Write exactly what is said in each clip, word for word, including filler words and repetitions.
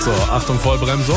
So, Achtung, Vollbremsung.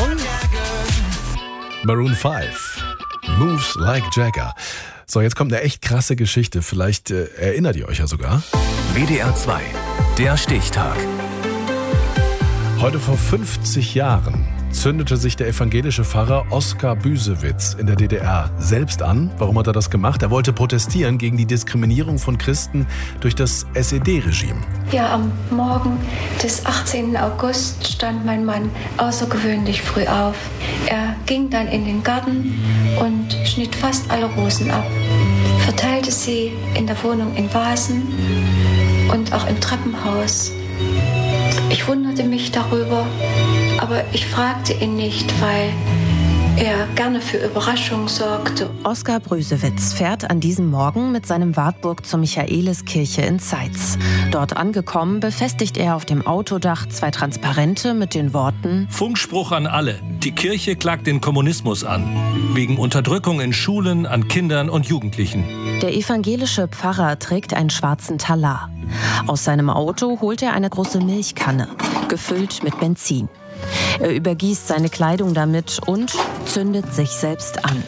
Maroon fünf. Moves like Jagger. So, jetzt kommt eine echt krasse Geschichte. Vielleicht äh, erinnert ihr euch ja sogar. W D R zwei, der Stichtag. Heute vor fünfzig Jahren zündete sich der evangelische Pfarrer Oskar Büsewitz in der D D R selbst an. Warum hat er das gemacht? Er wollte protestieren gegen die Diskriminierung von Christen durch das S E D-Regime. Ja, am Morgen des achtzehnten August stand mein Mann außergewöhnlich früh auf. Er ging dann in den Garten und schnitt fast alle Rosen ab, verteilte sie in der Wohnung in Vasen und auch im Treppenhaus. Ich wunderte mich darüber, aber ich fragte ihn nicht, weil er gerne für Überraschungen sorgte. Oskar Büsewitz fährt an diesem Morgen mit seinem Wartburg zur Michaeliskirche in Zeitz. Dort angekommen, befestigt er auf dem Autodach zwei Transparente mit den Worten: Funkspruch an alle. Die Kirche klagt den Kommunismus an. Wegen Unterdrückung in Schulen, an Kindern und Jugendlichen. Der evangelische Pfarrer trägt einen schwarzen Talar. Aus seinem Auto holt er eine große Milchkanne, gefüllt mit Benzin. Er übergießt seine Kleidung damit und zündet sich selbst an.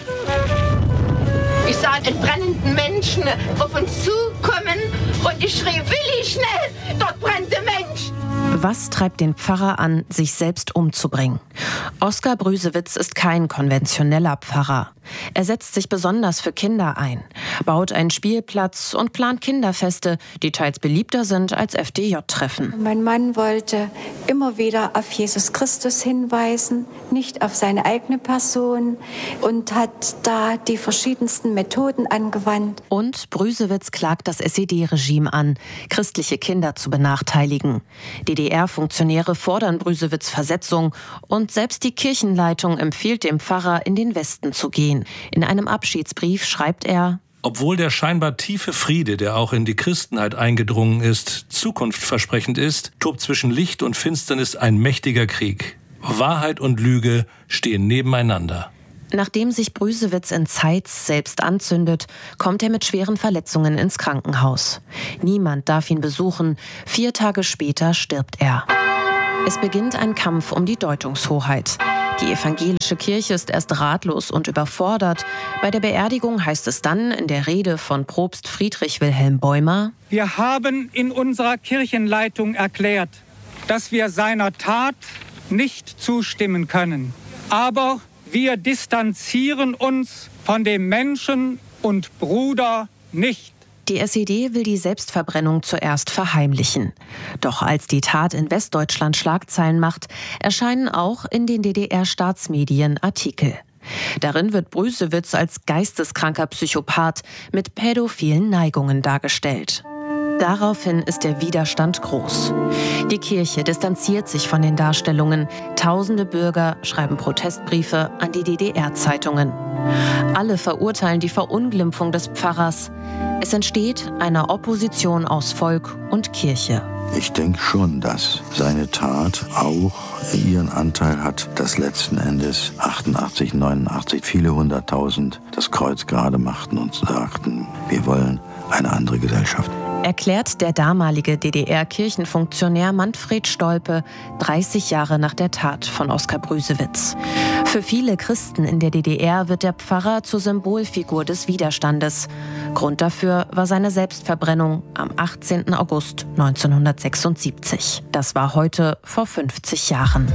Ich sah einen brennenden Menschen auf uns zukommen und ich schrie: Willi, schnell, dort brennt der Mensch! Was treibt den Pfarrer an, sich selbst umzubringen? Oskar Büsewitz ist kein konventioneller Pfarrer. Er setzt sich besonders für Kinder ein, baut einen Spielplatz und plant Kinderfeste, die teils beliebter sind als F D J-Treffen. Mein Mann wollte immer wieder auf Jesus Christus hinweisen, nicht auf seine eigene Person, und hat da die verschiedensten Methoden angewandt. Und Büsewitz klagt das S E D-Regime an, christliche Kinder zu benachteiligen. D D R-Funktionäre fordern Büsewitz Versetzung und selbst die Kirchenleitung empfiehlt dem Pfarrer, in den Westen zu gehen. In einem Abschiedsbrief schreibt er: Obwohl der scheinbar tiefe Friede, der auch in die Christenheit eingedrungen ist, zukunftsversprechend ist, tobt zwischen Licht und Finsternis ein mächtiger Krieg. Wahrheit und Lüge stehen nebeneinander. Nachdem sich Büsewitz in Zeitz selbst anzündet, kommt er mit schweren Verletzungen ins Krankenhaus. Niemand darf ihn besuchen. Vier Tage später stirbt er. Es beginnt ein Kampf um die Deutungshoheit. Die evangelische Kirche ist erst ratlos und überfordert. Bei der Beerdigung heißt es dann in der Rede von Propst Friedrich Wilhelm Bäumer: Wir haben in unserer Kirchenleitung erklärt, dass wir seiner Tat nicht zustimmen können. Aber wir distanzieren uns von dem Menschen und Bruder nicht. Die S E D will die Selbstverbrennung zuerst verheimlichen. Doch als die Tat in Westdeutschland Schlagzeilen macht, erscheinen auch in den D D R-Staatsmedien Artikel. Darin wird Büsewitz als geisteskranker Psychopath mit pädophilen Neigungen dargestellt. Daraufhin ist der Widerstand groß. Die Kirche distanziert sich von den Darstellungen. Tausende Bürger schreiben Protestbriefe an die D D R-Zeitungen. Alle verurteilen die Verunglimpfung des Pfarrers. Es entsteht eine Opposition aus Volk und Kirche. Ich denke schon, dass seine Tat auch ihren Anteil hat, dass letzten Endes achtundachtzig, neunundachtzig, viele hunderttausend das Kreuz gerade machten und sagten, wir wollen eine andere Gesellschaft. Erklärt der damalige D D R-Kirchenfunktionär Manfred Stolpe dreißig Jahre nach der Tat von Oskar Büsewitz. Für viele Christen in der D D R wird der Pfarrer zur Symbolfigur des Widerstandes. Grund dafür war seine Selbstverbrennung am achtzehnten August neunzehnhundertsechsundsiebzig. Das war heute vor fünfzig Jahren.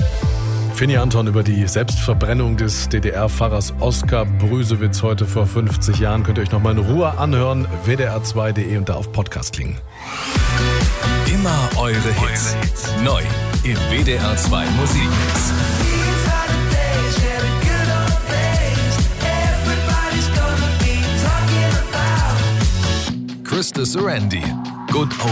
Finny Anton über die Selbstverbrennung des D D R-Pfarrers Oskar Büsewitz heute vor fünfzig Jahren. Könnt ihr euch noch mal in Ruhe anhören. w d r zwei punkt d e und da auf Podcast klingen. Immer eure Hits. Neu im W D R zwei Musikmix. Christus Randy. Good